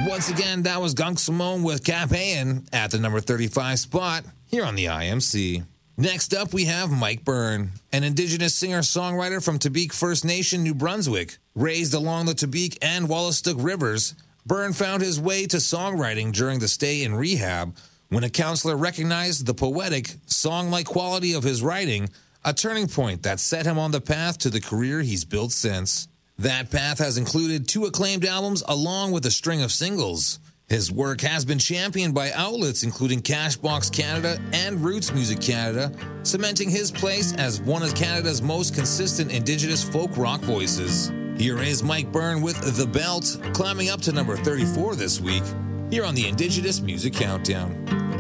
Once again, that was Gunk Simone with Capaean at the number 35 spot here on the IMC. Next up, we have Mike Byrne, an indigenous singer-songwriter from Tabik First Nation, New Brunswick. Raised along the Tabik and Wolastoq rivers, Byrne found his way to songwriting during the stay in rehab when a counselor recognized the poetic, song-like quality of his writing, a turning point that set him on the path to the career he's built since. That path has included 2 acclaimed albums along with a string of singles. His work has been championed by outlets including Cashbox Canada and Roots Music Canada, cementing his place as one of Canada's most consistent Indigenous folk rock voices. Here is Mike Byrne with The Belt, climbing up to number 34 this week, here on the Indigenous Music Countdown.